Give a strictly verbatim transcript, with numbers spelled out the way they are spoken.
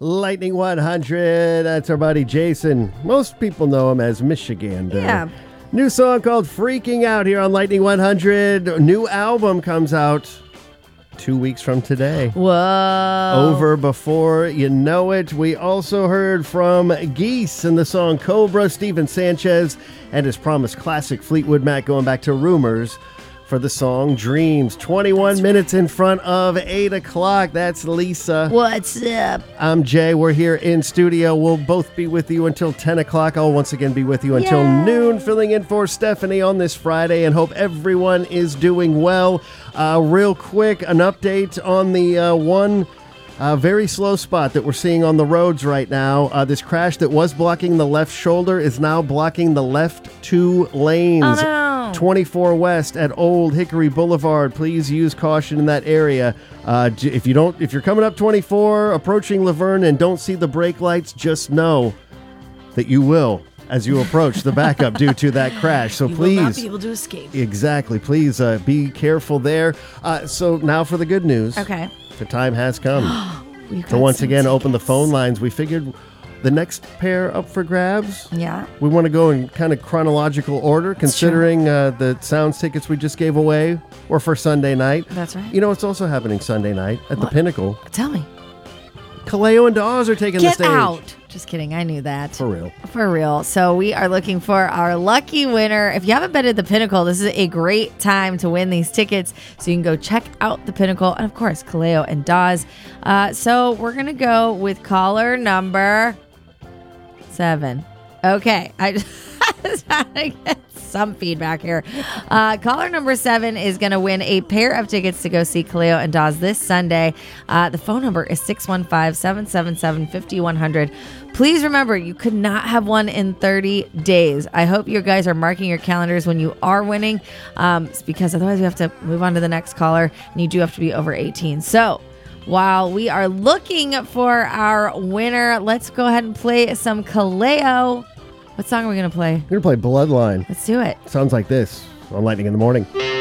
Lightning one hundred. That's our buddy Jason. Most people know him as Michigan. Yeah. New song called Freaking Out here on Lightning one hundred. New album comes out two weeks from today. Whoa. Over before you know it. We also heard from Geese in the song Cobra, Steven Sanchez, and his promised classic Fleetwood Mac going back to Rumors for the song Dreams. twenty-one That's minutes right. in front of eight o'clock. That's Lisa. What's up? I'm Jay. We're here in studio. We'll both be with you until ten o'clock. I'll once again be with you until Yay. noon, filling in for Stephanie on this Friday, and hope everyone is doing well. Uh, real quick, an update on the uh, one uh, very slow spot that we're seeing on the roads right now. Uh, this crash that was blocking the left shoulder is now blocking the left two lanes. Oh, no. twenty-four West at Old Hickory Boulevard. Please use caution in that area. Uh, if you don't, if you're coming up twenty-four, approaching Laverne, and don't see the brake lights, just know that you will as you approach the backup due to that crash. So you please, will not be able to escape. Exactly. Please uh, be careful there. Uh, so now for the good news. Okay. The time has come to once again tickets. open the phone lines. We figured the next pair up for grabs. Yeah. We want to go in kind of chronological order, considering uh, the Sounds tickets we just gave away were for Sunday night. That's right. You know, it's also happening Sunday night at What? the Pinnacle. Tell me. Kaleo and Dawes are taking Get the stage. out. Just kidding. I knew that. For real. For real. So we are looking for our lucky winner. If you haven't been at the Pinnacle, this is a great time to win these tickets. So you can go check out the Pinnacle. And of course, Kaleo and Dawes. Uh, so we're going to go with caller number seven. Okay. I just had to get some feedback here. Uh, caller number seven is going to win a pair of tickets to go see Kaleo and Dawes this Sunday. Uh, the phone number is six one five, seven seven seven, five one zero zero. Please remember, you could not have won in thirty days. I hope you guys are marking your calendars when you are winning, um, because otherwise we have to move on to the next caller, and you do have to be over eighteen. So while we are looking for our winner, let's go ahead and play some Kaleo. What song are we going to play? We're going to play Bloodline. Let's do it. Sounds like this on Lightning in the Morning.